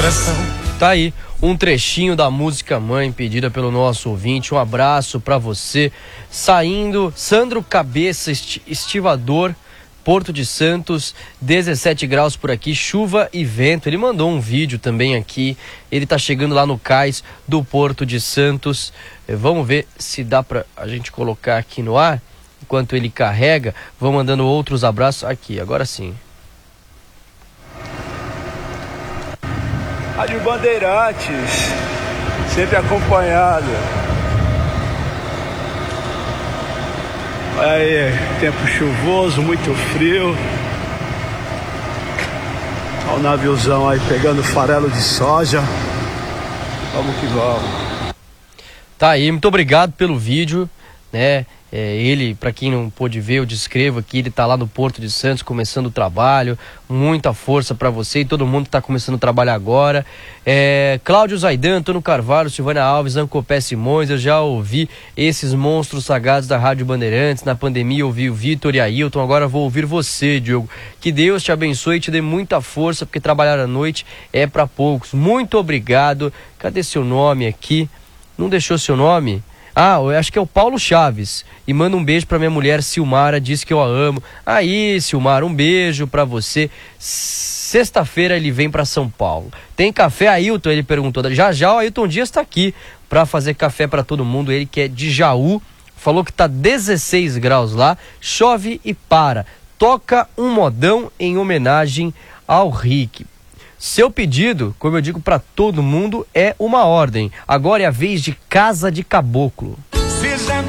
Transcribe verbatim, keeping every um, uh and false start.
coração. Tá aí, um trechinho da música Mãe, pedida pelo nosso ouvinte. Um abraço pra você. Saindo, Sandro Cabeça, esti- estivador, Porto de Santos, dezessete graus por aqui, chuva e vento. Ele mandou um vídeo também aqui. Ele tá chegando lá no cais do Porto de Santos. Eh, Vamos ver se dá pra a gente colocar aqui no ar, enquanto ele carrega. Vou mandando outros abraços aqui, agora sim. Rádio Bandeirantes, sempre acompanhado. Olha aí, tempo chuvoso, muito frio. Olha o naviozão aí pegando farelo de soja. Vamos que vamos. Tá aí, muito obrigado pelo vídeo, né? É, ele, para quem não pôde ver, eu descrevo aqui, ele tá lá no Porto de Santos começando o trabalho. Muita força para você e todo mundo que tá começando a trabalhar agora. É, Cláudio Zaidan, Antônio Carvalho, Silvana Alves, Ancopé Simões, eu já ouvi esses monstros sagrados da Rádio Bandeirantes. Na pandemia eu ouvi o Vitor e a Ailton, agora vou ouvir você, Diogo. Que Deus te abençoe e te dê muita força, porque trabalhar à noite é para poucos. Muito obrigado. Cadê seu nome aqui? Não deixou seu nome? Ah, eu acho que é o Paulo Chaves. E manda um beijo pra minha mulher Silmara, diz que eu a amo. Aí, Silmara, um beijo pra você. Sexta-feira ele vem pra São Paulo. Tem café, Ailton? Ele perguntou. Já já o Ailton Dias tá aqui pra fazer café pra todo mundo. Ele que é de Jaú, falou que tá dezesseis graus lá, chove e para. Toca um modão em homenagem ao Rick. Seu pedido, como eu digo pra todo mundo, é uma ordem. Agora é a vez de Casa de Caboclo.